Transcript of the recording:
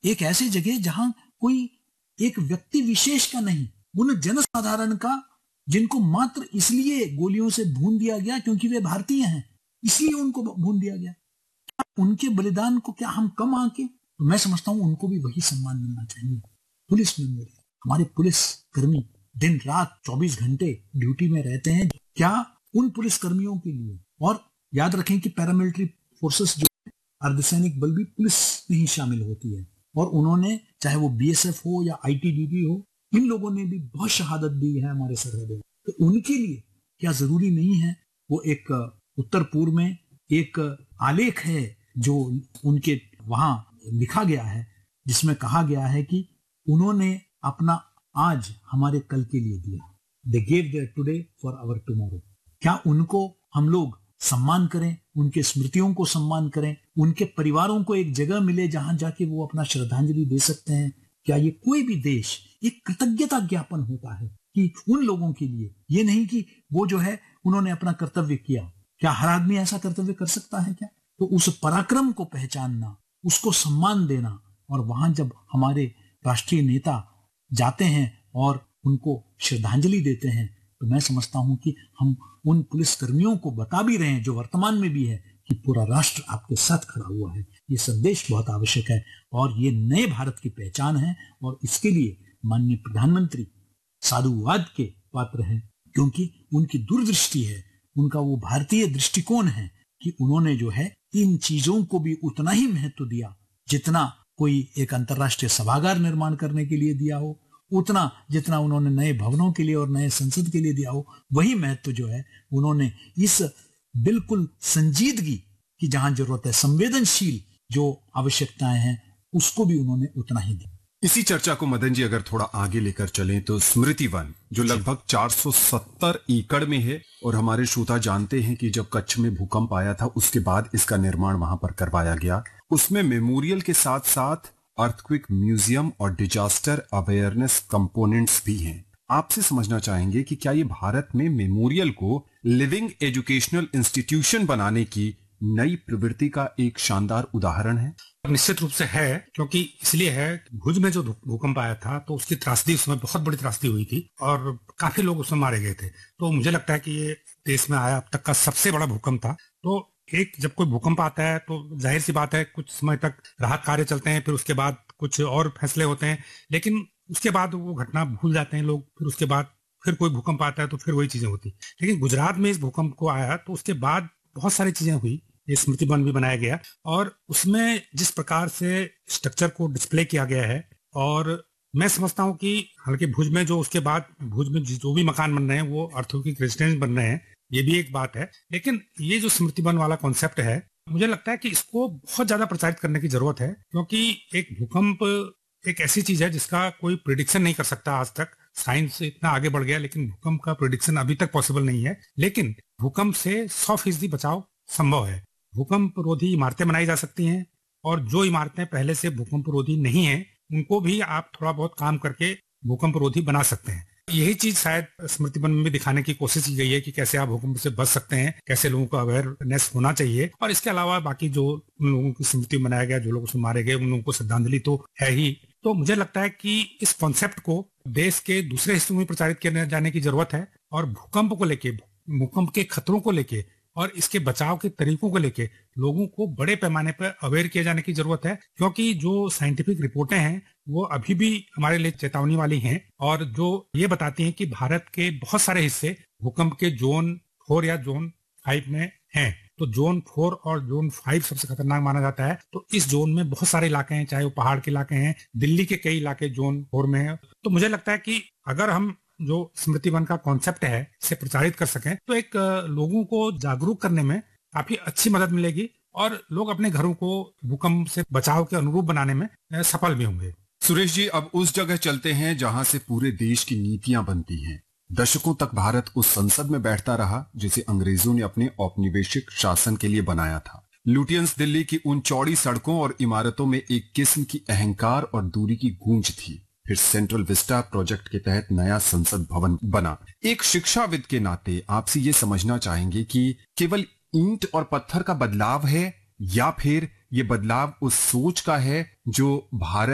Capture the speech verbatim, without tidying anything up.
एक ऐसी जगह जहां कोई एक व्यक्ति विशेष का नहीं, उन जनसाधारण का, जिनको मात्र इसलिए गोलियों से भून दिया गया क्योंकि वे भारतीय हैं, इसलिए उनको भून दिया गया। उनके बलिदान को क्या हम कम आंके? तो मैं समझता हूं उनको भी वही सम्मान मिलना चाहिए। पुलिस में हमारे पुलिस कर्मी दिन रात चौबीस घंटे ड्यूटी में रहते हैं। क्या उन पुलिस कर्मियों के लिए, और याद रखें कि पैरामिलिट्री फोर्सेस जो अर्धसैनिक बल भी पुलिस में ही शामिल होती है, और उन्होंने चाहे वो बीएसएफ हो या आईटीबीपी हो, इन लोगों ने भी बहुत शहादत दी है हमारे सरहदों। तो उनके लिए क्या जरूरी नहीं है वो एक उत्तर पूर्व में एक आलेख है जो उनके वहां लिखा गया है, जिसमें कहा गया है कि उन्होंने अपना आज हमारे कल के लिए दिया। They gave there today for our tomorrow. क्या उनको हम लोग सम्मान करें, उनके स्मृतियों को सम्मान करें, उनके परिवारों को एक जगह मिले जहां जाके वो अपना श्रद्धांजलि दे सकते हैं? क्या ये कोई भी देश एक कृतज्ञता ज्ञापन होता है कि उन लोगों के लिए, ये नहीं कि वो जो है उन्होंने अपना कर्तव्य किया? क्या हर आदमी ऐसा कर्तव्य कर सकता है क्या? तो उस पराक्रम को पहचानना, उसको सम्मान देना, और वहां जब हमारे राष्ट्रीय नेता जाते हैं और उनको श्रद्धांजलि देते हैं, तो मैं समझता हूं कि हम उन पुलिस कर्मियों को बता भी रहे हैं, जो वर्तमान में भी है, कि पूरा राष्ट्र आपके साथ खड़ा हुआ है। ये संदेश बहुत आवश्यक है और ये नए भारत की पहचान है, और इसके लिए माननीय प्रधानमंत्री साधुवाद के पात्र हैं, क्योंकि उनकी दूरदृष्टि है, उनका वो भारतीय दृष्टिकोण है कि उन्होंने जो है इन चीजों को भी उतना ही महत्व दिया जितना कोई एक अंतर्राष्ट्रीय सभागार निर्माण करने के लिए दिया हो, उतना जितना उन्होंने नए भवनों के लिए और नए संसद के लिए दिया हो, वही महत्व जो है उन्होंने इस बिल्कुल संजीदगी की जहां जरूरत है, संवेदनशील जो आवश्यकताएं हैं, उसको भी उन्होंने उतना ही दिया। इसी चर्चा को मदन जी अगर थोड़ा आगे लेकर चलें तो स्मृति वन जो लगभग चार सौ सत्तर एकड़ में है, और हमारे श्रोता जानते हैं कि जब कच्छ में भूकंप आया था उसके बाद इसका निर्माण वहां पर करवाया गया। उसमें मेमोरियल के साथ साथ अर्थक्वेक म्यूजियम और डिजास्टर अवेयरनेस कंपोनेंट्स भी हैं। आपसे समझना चाहेंगे कि क्या ये भारत में मेमोरियल को लिविंग एजुकेशनल इंस्टीट्यूशन बनाने की नई प्रवृत्ति का एक शानदार उदाहरण है? निश्चित रूप से है, क्योंकि इसलिए है, भुज में जो भूकंप आया था तो उसकी त्रासदी, उसमें बहुत बड़ी त्रासदी हुई थी और काफी लोग उसमें मारे गए थे। तो मुझे लगता है कि ये देश में आया अब तक का सबसे बड़ा भूकंप था। तो एक जब कोई भूकंप आता है तो जाहिर सी बात है कुछ समय तक राहत कार्य चलते हैं, फिर उसके बाद कुछ और फैसले होते हैं, लेकिन उसके बाद वो घटना भूल जाते हैं लोग। फिर उसके बाद फिर कोई भूकंप आता है तो फिर वही चीजें होती। लेकिन गुजरात में इस भूकंप को आया तो उसके बाद बहुत सारी चीजें हुई। ये स्मृति वन भी बनाया गया और उसमें जिस प्रकार से स्ट्रक्चर को डिस्प्ले किया गया है, और मैं समझता हूं कि हालांकि भुज में जो उसके बाद भुज में जो भी मकान बन रहे हैं वो अर्थक्वेक रेजिडेंस बन रहे हैं, ये भी एक बात है। लेकिन ये जो स्मृति वन वाला कॉन्सेप्ट है, मुझे लगता है कि इसको बहुत ज्यादा प्रचारित करने की जरूरत है, क्योंकि एक भूकंप एक ऐसी चीज है जिसका कोई प्रिडिक्शन नहीं कर सकता। आज तक साइंस इतना आगे बढ़ गया, लेकिन भूकंप का प्रिडिक्शन अभी तक पॉसिबल नहीं है। लेकिन भूकंप से सौ फीसदी बचाव संभव है। भूकंप रोधी इमारतें बनाई जा सकती हैं, और जो इमारतें पहले से भूकंप रोधी नहीं है उनको भी आप थोड़ा बहुत काम करके भूकंप रोधी बना सकते हैं। यही चीज शायद स्मृति वन में भी दिखाने की कोशिश की गई है कि कैसे आप भूकंप से बच सकते हैं, कैसे लोगों को अवेयरनेस होना चाहिए। और इसके अलावा बाकी जो उन लोगों की स्मृति में बनाया गया, जो लोग उसमें मारे गए, उन लोगों को श्रद्धांजलि तो है ही। तो मुझे लगता है कि इस कॉन्सेप्ट को देश के दूसरे हिस्सों में प्रचारित किए जाने की जरूरत है, और भूकंप को लेके, भूकंप के खतरों को लेके और इसके बचाव के तरीकों को लेके लोगों को बड़े पैमाने पर अवेयर किए जाने की जरूरत है। क्योंकि जो साइंटिफिक रिपोर्टें हैं वो अभी भी हमारे लिए चेतावनी वाली हैं, और जो ये बताती हैं कि भारत के बहुत सारे हिस्से भूकंप के जोन फोर या जोन फाइव में हैं। तो जोन फोर और जोन फाइव सबसे खतरनाक माना जाता है। तो इस जोन में बहुत सारे इलाके हैं, चाहे वो पहाड़ के इलाके हैं, दिल्ली के कई इलाके जोन फोर में है। तो मुझे लगता है कि अगर हम जो स्मृति वन का कॉन्सेप्ट है इसे प्रचारित कर सकें तो एक लोगों को जागरूक करने में काफी अच्छी मदद मिलेगी, और लोग अपने घरों को भूकंप से बचाव के अनुरूप बनाने में सफल भी होंगे। सुरेश जी, अब उस जगह चलते हैं जहां से पूरे देश की नीतियां बनती हैं। दशकों तक भारत उस संसद में बैठता रहा जिसे अंग्रेजों ने अपने औपनिवेशिक शासन के लिए बनाया था। लुटियंस दिल्ली की उन चौड़ी सड़कों और इमारतों में एक किस्म की अहंकार और दूरी की गूंज थी। फिर सेंट्रल विस्टा प्रोजेक्ट के तहत नया संसद भवन बना। एक शिक्षाविद के नाते आपसे ये समझना चाहेंगे कि केवल ईंट और पत्थर का बदलाव है, या फिर ये बदलाव उस सोच का है जो भारत